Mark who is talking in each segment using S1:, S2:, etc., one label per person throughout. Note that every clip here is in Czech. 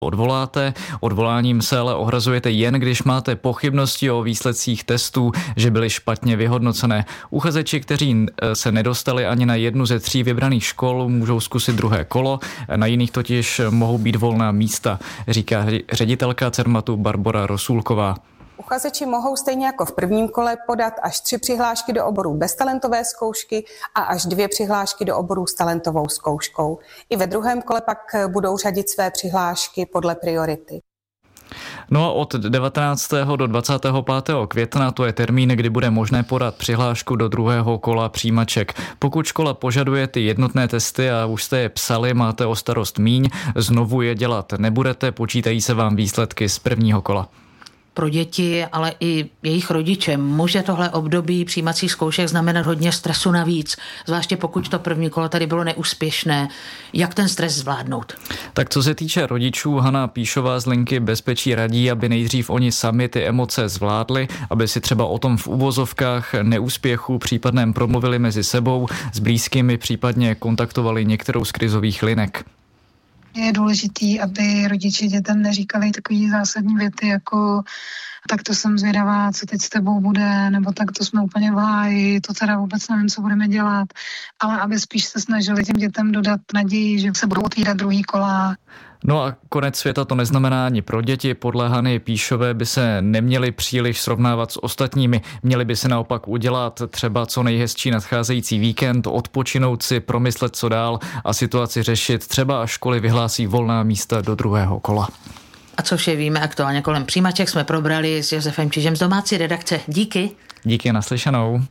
S1: odvoláte. Odvoláním se ale ohrazujete jen, když máte pochybnosti o výsledcích testů, že byly špatně vyhodnocené. Uchazeči, kteří se nedostali ani na jednu ze 3 vybraných škol, můžou zkusit druhé kolo. Na jiných totiž mohou být volná místa, říká ředitelka Cermatu Barbora Rosulková.
S2: Uchazeči mohou stejně jako v prvním kole podat až 3 přihlášky do oborů bez talentové zkoušky a až 2 přihlášky do oborů s talentovou zkouškou. I ve druhém kole pak budou řadit své přihlášky podle priority.
S1: No a od 19. do 25. května to je termín, kdy bude možné podat přihlášku do druhého kola přijímaček. Pokud škola požaduje ty jednotné testy a už jste je psali, máte o starost míň, znovu je dělat nebudete, počítají se vám výsledky z prvního kola.
S3: Pro děti, ale i jejich rodiče může tohle období přijímacích zkoušek znamenat hodně stresu navíc, zvláště pokud to první kolo tady bylo neúspěšné. Jak ten stres zvládnout?
S1: Tak co se týče rodičů, Hana Píšová z linky Bezpečí radí, aby nejdřív oni sami ty emoce zvládli, aby si třeba o tom v uvozovkách neúspěchu případném promluvili mezi sebou, s blízkými případně kontaktovali některou z krizových linek.
S4: Je důležitý, aby rodiče dětem neříkali takový zásadní věty jako tak to jsem zvědavá, co teď s tebou bude, nebo tak to jsme úplně v háji, to teda vůbec nevím, co budeme dělat, ale aby spíš se snažili těm dětem dodat naději, že se budou otvírat druhý kola.
S1: No a konec světa to neznamená ani pro děti. Podle Hany Píšové by se neměli příliš srovnávat s ostatními. Měli by se naopak udělat třeba co nejhezčí nadcházející víkend, odpočinout si, promyslet co dál a situaci řešit, třeba až školy vyhlásí volná místa do druhého kola.
S3: A co vše víme aktuálně kolem přijímaček, jsme probrali s Josefem Čižem z domácí redakce. Díky.
S1: Díky, naslyšenou.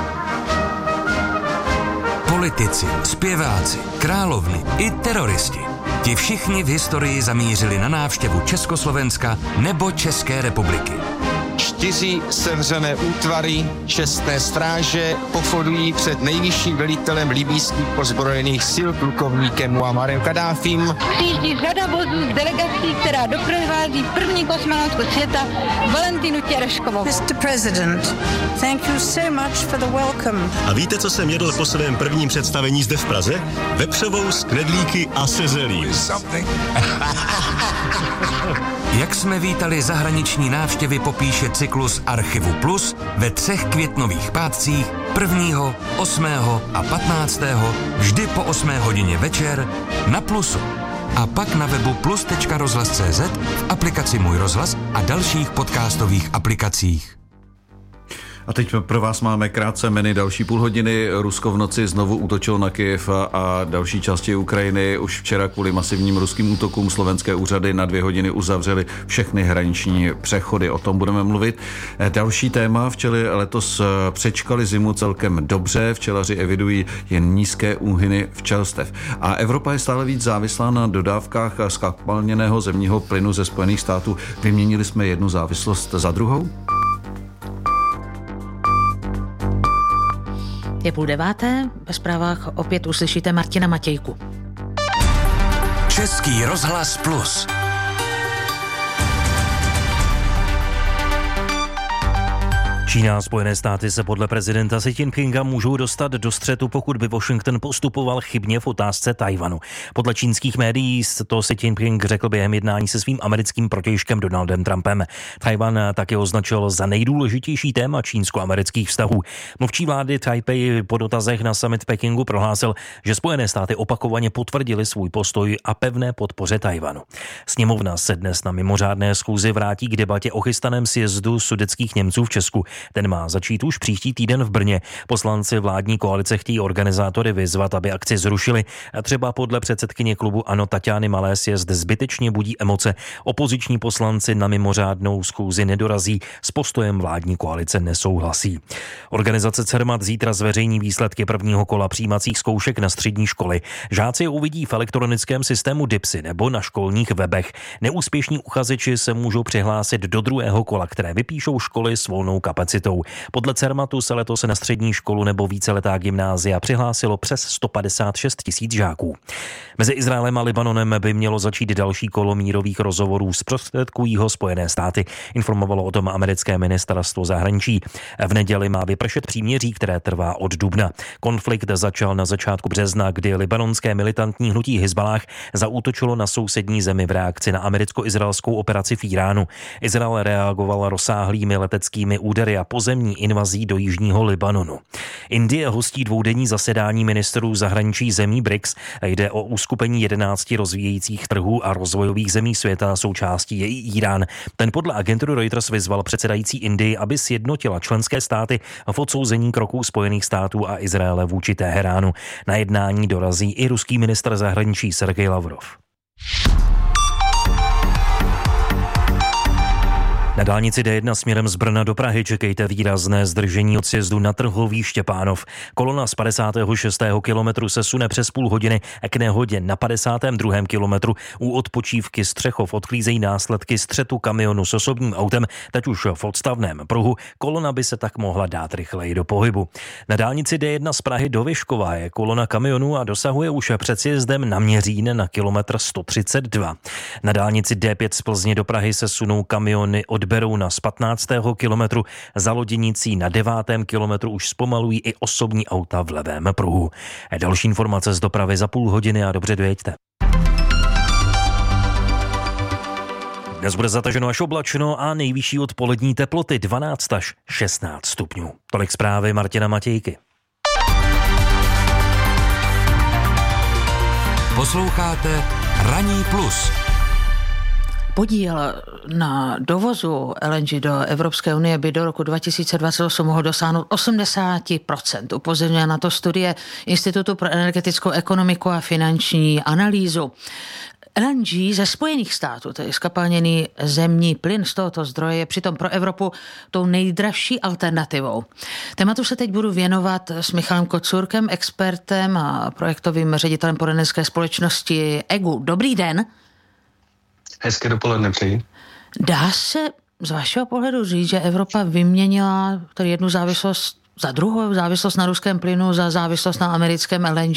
S5: Politici, zpěváci, královny i teroristi. Ti všichni v historii zamířili na návštěvu Československa nebo České republiky.
S6: 4 sevřené útvary čestné stráže pochodují před nejvyšším velitelem libýských ozbrojených sil plukovníkem Muammarem Kaddáfím.
S7: Přijíždí řada vozů z delegací, která doprovází první kosmonautku světa Valentinu Tereškovou.
S8: Mr. President, thank you so much for the welcome.
S9: A víte, co jsem jedl po svém prvním představení zde v Praze? Vepřovou s knedlíky a se zelí.
S5: Jak jsme vítali zahraniční návštěvy, popíše cyklus Archivu Plus ve 3 květnových pátcích 1., 8. a 15. vždy po 8 hodině večer na Plusu. A pak na webu plus.rozhlas.cz, v aplikaci Můj rozhlas a dalších podcastových aplikacích.
S10: A teď pro vás máme krátce menu další půl hodiny. Rusko v noci znovu útočilo na Kyjev a další části Ukrajiny. Už včera kvůli masivním ruským útokům slovenské úřady na 2 hodiny uzavřely všechny hraniční přechody. O tom budeme mluvit. Další téma. Včely letos přečkali zimu celkem dobře. Včelaři evidují jen nízké úhyny včelstev. A Evropa je stále víc závislá na dodávkách zkapalněného zemního plynu ze Spojených států. Vyměnili jsme jednu závislost za druhou?
S3: Je 8:30, ve zprávách opět uslyšíte Martina Matějku.
S5: Český rozhlas Plus.
S11: Čína a Spojené státy se podle prezidenta Xi Jinpinga můžou dostat do střetu, pokud by Washington postupoval chybně v otázce Tchaj-wanu. Podle čínských médií to Xi Jinping řekl během jednání se svým americkým protějškem Donaldem Trumpem. Tchaj-wan taky označil za nejdůležitější téma čínsko-amerických vztahů. Mluvčí vlády Taipei po dotazech na summit Pekingu prohlásil, že Spojené státy opakovaně potvrdili svůj postoj a pevné podpoře Tchaj-wanu. Sněmovna se dnes na mimořádné schůzi vrátí k debatě o chystaném sjezdu sudetských Němců v Česku. Ten má začít už příští týden v Brně. Poslanci vládní koalice chtějí organizátory vyzvat, aby akci zrušili. A třeba podle předsedkyně klubu ANO Taťány Malé sjezd zbytečně budí emoce. Opoziční poslanci na mimořádnou schůzi nedorazí, s postojem vládní koalice nesouhlasí. Organizace Cermat zítra zveřejní výsledky prvního kola přijímacích zkoušek na střední školy. Žáci je uvidí v elektronickém systému DIPSy nebo na školních webech. Neúspěšní uchazeči se můžou přihlásit do druhého kola, které vypíšou školy s volnou kapacitou. kapacitou. Podle Cermatu se letos na střední školu nebo víceletá gymnázia přihlásilo přes 156 000 žáků. Mezi Izraelem a Libanonem by mělo začít další kolo mírových rozhovorů, zprostředkují ho Spojené státy, informovalo o tom americké ministerstvo zahraničí. V neděli má vypršet příměří, které trvá od dubna. Konflikt začal na začátku března, kdy libanonské militantní hnutí Hizballáh zaútočilo na sousední zemi v reakci na americko-izraelskou operaci v Iránu. Izrael reagoval rozsáhlými leteckými údery a pozemní invazí do jižního Libanonu. Indie hostí dvoudenní zasedání ministrů zahraničí zemí BRICS. Jde o uskupení 11 rozvíjejících trhů a rozvojových zemí světa, součástí je i Irán. Ten podle agentury Reuters vyzval předsedající Indii, aby sjednotila členské státy v odsouzení kroků Spojených států a Izraele vůči Teheránu. Na jednání dorazí i ruský ministr zahraničí Sergej Lavrov. Na dálnici D1 směrem z Brna do Prahy čekejte výrazné zdržení od sjezdu na Trhový Štěpánov. Kolona z 56. kilometru se sune přes půl hodiny k nehodě na 52. kilometru. U odpočívky Střechov odklízejí následky střetu kamionu s osobním autem, teď už v odstavném pruhu. Kolona by se tak mohla dát rychleji do pohybu. Na dálnici D1 z Prahy do Vyškova je kolona kamionů a dosahuje už před sjezdem na Měřín na kilometr 132. Na dálnici D5 z Plzně do Prahy se sunou kamiony od Berouna z 15. kilometru, za Loděnicí na 9. kilometru už zpomalují i osobní auta v levém pruhu. Další informace z dopravy za půl hodiny a dobře dojeďte. Dnes bude zataženo až oblačno a nejvyšší odpolední teploty 12 až 16 stupňů. Tolik zprávy Martina Matějky.
S5: Posloucháte Ranní plus.
S3: Podíl na dovozu LNG do Evropské unie by do roku 2028 mohl dosáhnout 80%. Upozorňuje na to studie Institutu pro energetickou ekonomiku a finanční analýzu. LNG ze Spojených států, tedy zkapalněný zemní plyn z tohoto zdroje, je přitom pro Evropu tou nejdražší alternativou. Tématu se teď budu věnovat s Michalem Kocůrkem, expertem a projektovým ředitelem poradenské společnosti EGU. Dobrý den.
S12: Hezké dopoledne přeji.
S3: Dá se z vašeho pohledu říct, že Evropa vyměnila tady jednu závislost za druhou, závislost na ruském plynu za závislost na americkém LNG?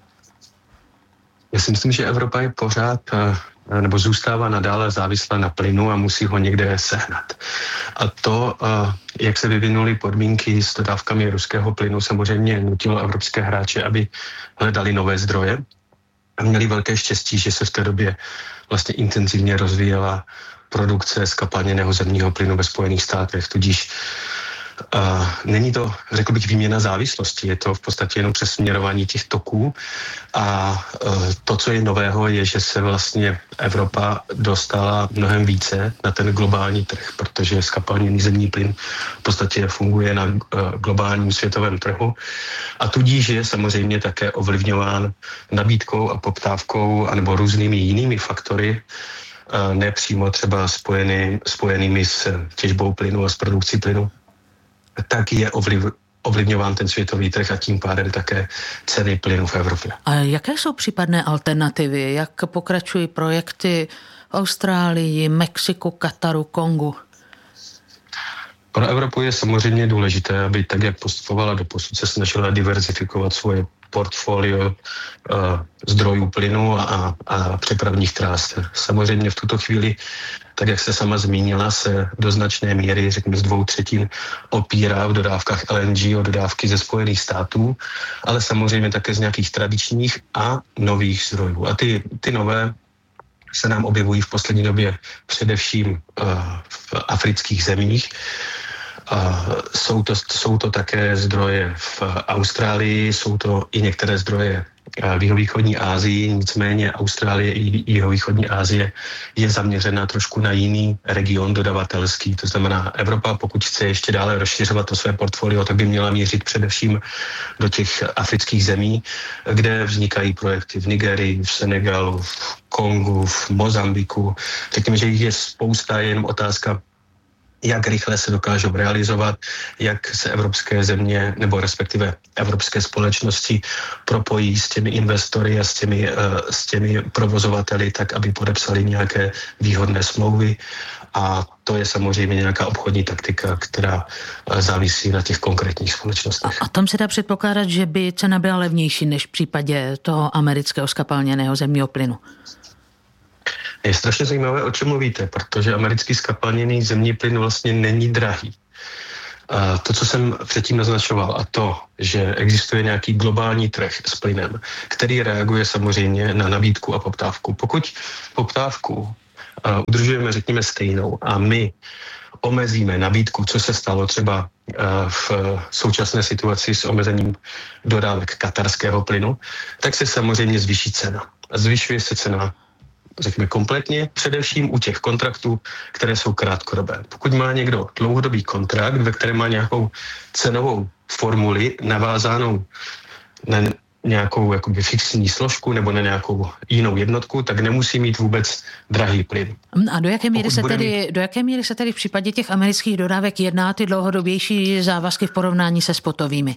S12: Já si myslím, že Evropa je pořád nebo zůstává nadále závislá na plynu a musí ho někde sehnat. A to, jak se vyvinuly podmínky s dodávkami ruského plynu, samozřejmě nutilo evropské hráče, aby hledali nové zdroje a měli velké štěstí, že se v té době vlastně intenzivně rozvíjela produkce zkapalněného zemního plynu ve Spojených státech, tudíž není to, řekl bych, výměna závislosti, je to v podstatě jenom přesměrování těch toků a to, co je nového, je, že se vlastně Evropa dostala mnohem více na ten globální trh, protože zkapalněný zemní plyn v podstatě funguje na globálním světovém trhu a tudíž je samozřejmě také ovlivňován nabídkou a poptávkou anebo různými jinými faktory, nepřímo třeba spojenými s těžbou plynu a s produkcí plynu, tak je ovlivňován ten světový trh a tím pádem také ceny plynu v Evropě.
S3: A jaké jsou případné alternativy? Jak pokračují projekty v Austrálii, Mexiku, Kataru, Kongu?
S12: Pro Evropu je samozřejmě důležité, aby tak, jak postupovala doposud, se snažila diverzifikovat svoje portfolio zdrojů plynu a přepravních trás. Samozřejmě v tuto chvíli, tak jak se sama zmínila, se do značné míry, řekněme z 2/3, opírá v dodávkách LNG o dodávky ze Spojených států, ale samozřejmě také z nějakých tradičních a nových zdrojů. A ty nové se nám objevují v poslední době především v afrických zemích. Jsou to také zdroje v Austrálii, jsou to i některé zdroje v jihovýchodní Asii, nicméně Austrálie i jihovýchodní Asie je zaměřena trošku na jiný region dodavatelský. To znamená, Evropa, pokud chce ještě dále rozšiřovat to své portfolio, tak by měla mířit především do těch afrických zemí, kde vznikají projekty v Nigerii, v Senegalu, v Kongu, v Mozambiku. Řekněme, že jich je spousta, je jenom otázka, jak rychle se dokážou realizovat, jak se evropské země nebo respektive evropské společnosti propojí s těmi investory a s těmi provozovateli, tak aby podepsali nějaké výhodné smlouvy. A to je samozřejmě nějaká obchodní taktika, která závisí na těch konkrétních společnostech.
S3: A tam se dá předpokládat, že by cena byla levnější než v případě toho amerického zkapalněného zemního plynu?
S12: Je strašně zajímavé, o čem mluvíte, protože americký zkapalněný zemní plyn vlastně není drahý. A to, co jsem předtím naznačoval, a to, že existuje nějaký globální trh s plynem, který reaguje samozřejmě na nabídku a poptávku. Pokud poptávku udržujeme, řekněme, stejnou a my omezíme nabídku, co se stalo třeba v současné situaci s omezením dodávek katarského plynu, tak se samozřejmě zvýší cena. A zvyšuje se cena, řekněme, kompletně, především u těch kontraktů, které jsou krátkodobé. Pokud má někdo dlouhodobý kontrakt, ve kterém má nějakou cenovou formuli navázanou na nějakou jakoby fixní složku nebo na nějakou jinou jednotku, tak nemusí mít vůbec drahý plyn.
S3: A do jaké míry se tedy v případě těch amerických dodávek jedná ty dlouhodobější závazky v porovnání se spotovými?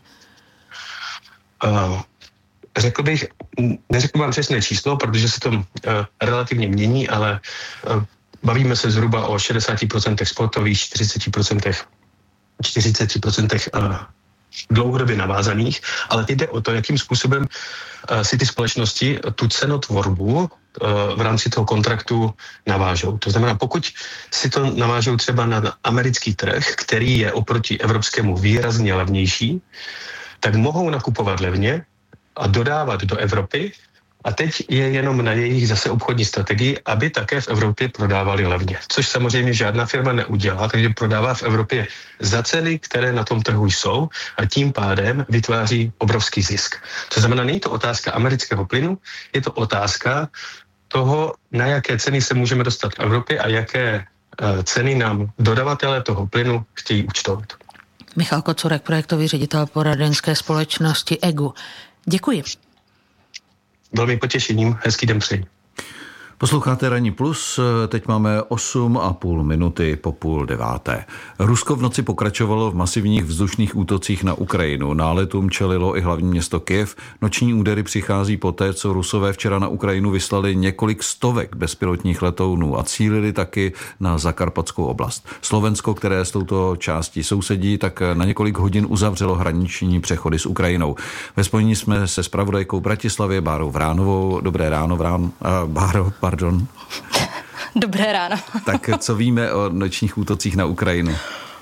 S12: Neřekl vám přesné číslo, protože se to relativně mění, ale bavíme se zhruba o 60% spotových, 40% dlouhodobě navázaných, ale teď jde o to, jakým způsobem si ty společnosti tu cenotvorbu v rámci toho kontraktu navážou. To znamená, pokud si to navážou třeba na americký trh, který je oproti evropskému výrazně levnější, tak mohou nakupovat levně a dodávat do Evropy a teď je jenom na jejich zase obchodní strategii, aby také v Evropě prodávali levně. Což samozřejmě žádná firma neudělá, takže prodává v Evropě za ceny, které na tom trhu jsou a tím pádem vytváří obrovský zisk. To znamená, není to otázka amerického plynu, je to otázka toho, na jaké ceny se můžeme dostat v Evropě a jaké ceny nám dodavatelé toho plynu chtějí účtovat.
S3: Michal Kocurek, projektový ředitel poradenské společnosti EGU. Děkuji.
S12: Velmi potěšením, hezký den přeji.
S10: Posloucháte Ranní plus, teď máme 8,5 minuty po 8:30. Rusko v noci pokračovalo v masivních vzdušných útocích na Ukrajinu. Náletům čelilo i hlavní město Kyjev. Noční údery přichází poté, co Rusové včera na Ukrajinu vyslali několik stovek bezpilotních letounů a cílili taky na Zakarpatskou oblast. Slovensko, které s touto částí sousedí, tak na několik hodin uzavřelo hraniční přechody s Ukrajinou. Ve spojení jsme se zpravodajkou Bratislavě Bárou Vránovou. Dobré ráno, Báro. Pardon.
S13: Dobré ráno.
S10: Tak co víme o nočních útocích na Ukrajinu?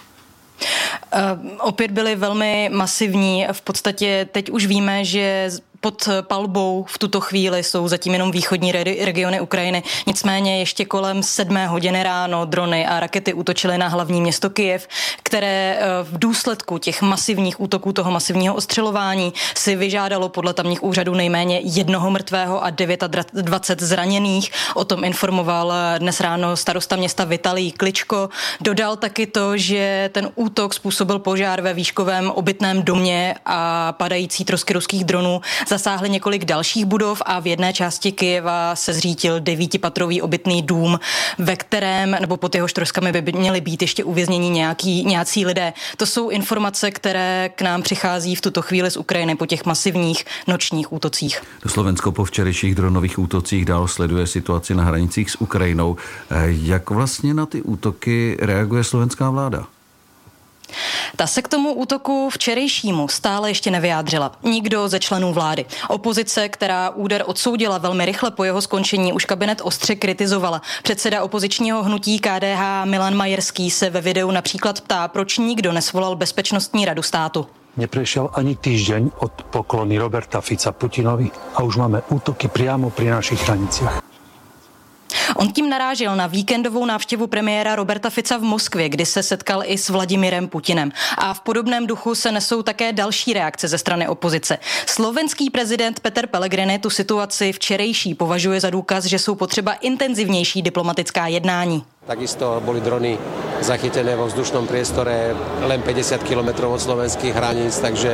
S13: Opět byly velmi masivní. V podstatě teď už víme, že pod palbou v tuto chvíli jsou zatím jenom východní regiony Ukrajiny. Nicméně ještě kolem 7 hodiny ráno drony a rakety útočily na hlavní město Kyjev, které v důsledku těch masivních útoků, toho masivního ostřelování si vyžádalo podle tamních úřadů nejméně 1 mrtvého a 29 zraněných. O tom informoval dnes ráno starosta města Vitalij Kličko. Dodal taky to, že ten útok způsobil požár ve výškovém obytném domě a padající trosky ruských dronů zasáhly několik dalších budov a v jedné části Kyjeva se zřítil 9patrový obytný dům, ve kterém, nebo pod jehož troskami by měli být ještě uvězněni nějací lidé. To jsou informace, které k nám přichází v tuto chvíli z Ukrajiny po těch masivních nočních útocích.
S10: Slovensko po včerejších dronových útocích dál sleduje situaci na hranicích s Ukrajinou. Jak vlastně na ty útoky reaguje slovenská vláda?
S13: Ta se k tomu útoku včerejšímu stále ještě nevyjádřila. Nikdo ze členů vlády. Opozice, která úder odsoudila velmi rychle po jeho skončení, už kabinet ostře kritizovala. Předseda opozičního hnutí KDH Milan Majerský se ve videu například ptá, proč nikdo nesvolal Bezpečnostní radu státu.
S14: Neprešiel ani týždeň od poklony Roberta Fica Putinovi a už máme útoky priamo pri našich hraniciach.
S13: On tím narážel na víkendovou návštěvu premiéra Roberta Fica v Moskvě, kdy se setkal i s Vladimirem Putinem. A v podobném duchu se nesou také další reakce ze strany opozice. Slovenský prezident Peter Pellegrini tu situaci včerejší považuje za důkaz, že jsou potřeba intenzivnější diplomatická jednání.
S15: Takisto boli drony zachytené vo vzdušnom priestore len 50 km od slovenských hraníc, takže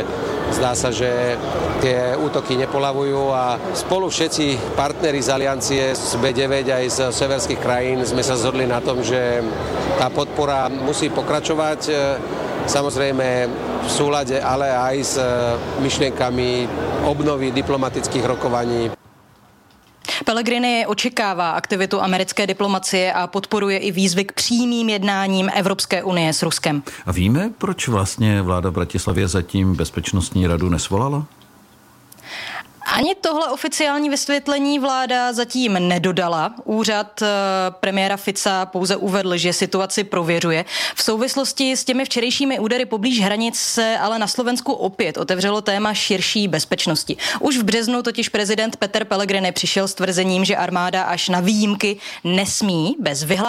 S15: Zdá sa, že tie útoky nepolavujú a spolu všetci partneri z aliancie z B9 aj z severských krajín sme sa zhodli na tom, že tá podpora musí pokračovať. Samozrejme v súlade, ale aj s myšlienkami obnovy diplomatických rokovaní.
S13: Pellegrini očekává aktivitu americké diplomacie a podporuje i výzvy k přímým jednáním Evropské unie s Ruskem.
S10: A víme, proč vlastně vláda v Bratislavě zatím bezpečnostní radu nesvolala?
S13: Ani tohle oficiální vysvětlení vláda zatím nedodala. Úřad premiéra Fica pouze uvedl, že situaci prověřuje. V souvislosti s těmi včerejšími údery poblíž hranic se ale na Slovensku opět otevřelo téma širší bezpečnosti. Už v březnu totiž prezident Peter Pellegrini přišel s tvrzením, že armáda až na výjimky nesmí bez vyhlášení